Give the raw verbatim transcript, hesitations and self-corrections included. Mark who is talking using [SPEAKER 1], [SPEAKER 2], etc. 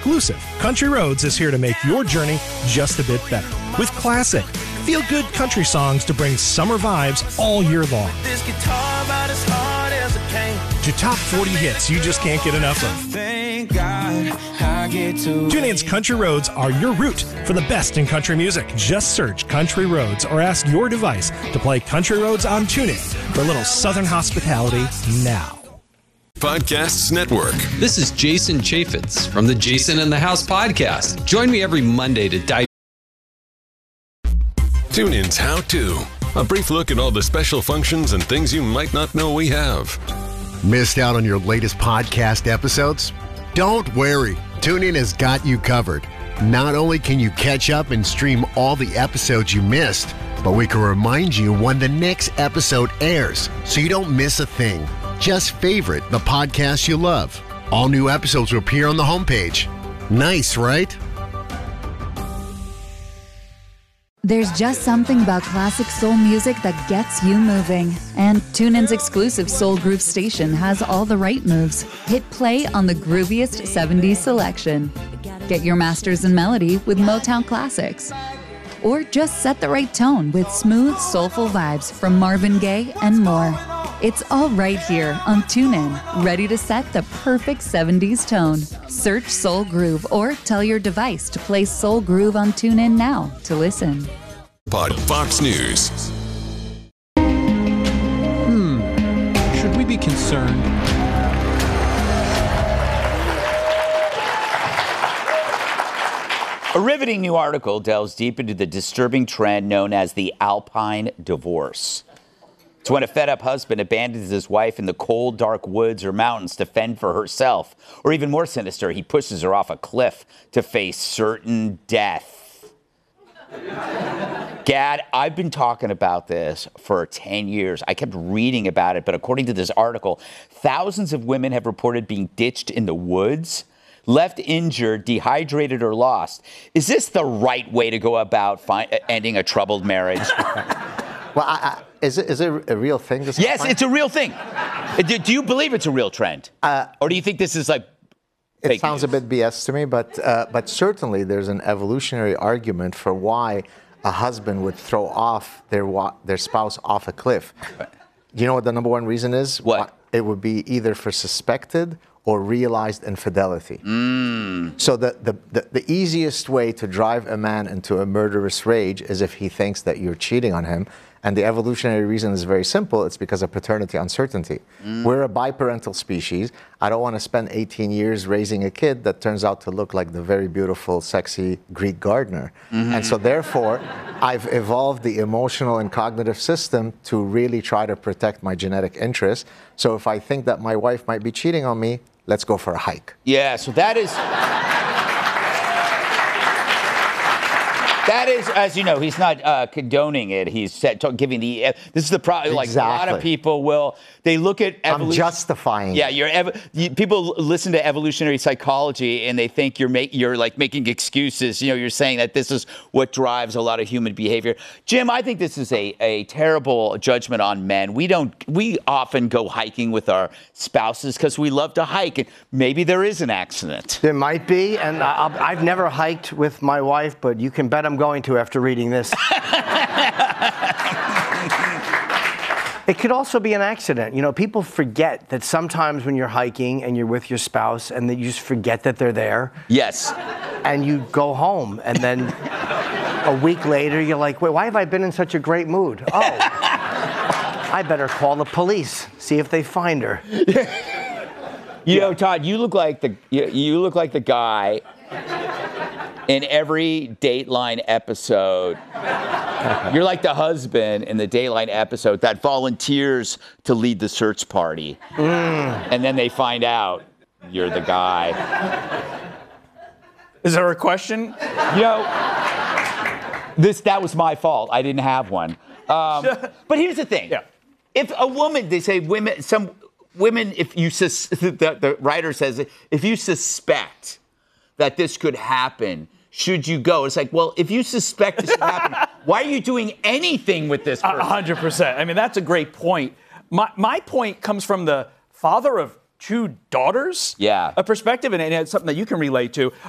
[SPEAKER 1] exclusive, Country Roads is here to make your journey just a bit better. With classic, feel-good country songs to bring summer vibes all year long.
[SPEAKER 2] This guitar about as hard as it came.
[SPEAKER 1] To top forty hits you just can't get enough of.
[SPEAKER 2] Thank God I get to
[SPEAKER 1] TuneIn's Country Roads are your route for the best in country music. Just search Country Roads or ask your device to play Country Roads on TuneIn for a little Southern hospitality now.
[SPEAKER 3] Podcasts Network.
[SPEAKER 4] This is Jason Chaffetz from the Jason in the House podcast. Join me every Monday to dive.
[SPEAKER 3] TuneIn's How To. A brief look at all the special functions and things you might not know we have.
[SPEAKER 5] Missed out on your latest podcast episodes? Don't worry. TuneIn has got you covered. Not only can you catch up and stream all the episodes you missed, but we can remind you when the next episode airs so you don't miss a thing. Just favorite the podcast you love. All new episodes will appear on the homepage. Nice, right?
[SPEAKER 6] There's just something about classic soul music that gets you moving. And TuneIn's exclusive Soul Groove station has all the right moves. Hit play on the grooviest seventies selection. Get your masters in melody with Motown classics. Or just set the right tone with smooth, soulful vibes from Marvin Gaye and more. It's all right here on TuneIn, ready to set the perfect seventies tone. Search Soul Groove or tell your device to play Soul Groove on TuneIn now to listen.
[SPEAKER 3] Pod Fox News.
[SPEAKER 7] Hmm. Should we be concerned?
[SPEAKER 8] A riveting new article delves deep into the disturbing trend known as the Alpine divorce. It's when a fed-up husband abandons his wife in the cold, dark woods or mountains to fend for herself. Or even more sinister, he pushes her off a cliff to face certain death. Gad, I've been talking about this for ten years. I kept reading about it, but according to this article, thousands of women have reported being ditched in the woods, left injured, dehydrated, or lost. Is this the right way to go about fi- ending a troubled marriage?
[SPEAKER 9] Well, I, I, is it is it a real thing? This
[SPEAKER 8] yes,
[SPEAKER 9] point?
[SPEAKER 8] It's a real thing. Do, do you believe it's a real trend? Uh, or do you think this is like
[SPEAKER 9] It sounds news? a bit B S to me, but uh, but certainly there's an evolutionary argument for why a husband would throw off their wa- their spouse off a cliff. Do you know what the number one reason is?
[SPEAKER 8] What?
[SPEAKER 9] It would be either for suspected or realized infidelity.
[SPEAKER 8] Mm.
[SPEAKER 9] So the, the, the, the easiest way to drive a man into a murderous rage is if he thinks that you're cheating on him. And the evolutionary reason is very simple. It's because of paternity uncertainty. Mm. We're a biparental species. I don't want to spend eighteen years raising a kid that turns out to look like the very beautiful, sexy Greek gardener. Mm-hmm. And so therefore, I've evolved the emotional and cognitive system to really try to protect my genetic interests. So if I think that my wife might be cheating on me, let's go for a hike.
[SPEAKER 8] Yeah, so that is... That is, as you know, he's not uh, condoning it. He's set, t- giving the. Uh, this is the problem. Like
[SPEAKER 9] exactly.
[SPEAKER 8] A lot of people will. They look at evolution.
[SPEAKER 9] I'm justifying.
[SPEAKER 8] Yeah,
[SPEAKER 9] it.
[SPEAKER 8] you're. Ev- you, people listen to evolutionary psychology and they think you're make, you're like making excuses. You know, you're saying that this is what drives a lot of human behavior. Jim, I think this is a, a terrible judgment on men. We don't. We often go hiking with our spouses because we love to hike, and maybe there is an accident.
[SPEAKER 10] There might be, and I'll, I've never hiked with my wife, but you can bet I'm going to after reading this. It could also be an accident. You know, people forget that sometimes when you're hiking and you're with your spouse and that you just forget that they're there.
[SPEAKER 8] Yes.
[SPEAKER 10] And you go home and then a week later you're like, wait, why have I been in such a great mood? Oh, I better call the police, see if they find her.
[SPEAKER 8] You know, Todd, you look like the you, you look like the guy in every Dateline episode. You're like the husband in the Dateline episode that volunteers to lead the search party. Mm. And then they find out you're the guy.
[SPEAKER 7] Is there a question?
[SPEAKER 8] You know, this that was my fault. I didn't have one. Um, but here's the thing.
[SPEAKER 7] Yeah.
[SPEAKER 8] If a woman, they say women, some women, if you, sus- the, the writer says, if you suspect that this could happen, should you go? It's like, well, if you suspect this could happen, why are you doing anything with this person?
[SPEAKER 7] A hundred percent. I mean, that's a great point. My my point comes from the father of two daughters.
[SPEAKER 8] Yeah.
[SPEAKER 7] A perspective, and it's something that you can relate to.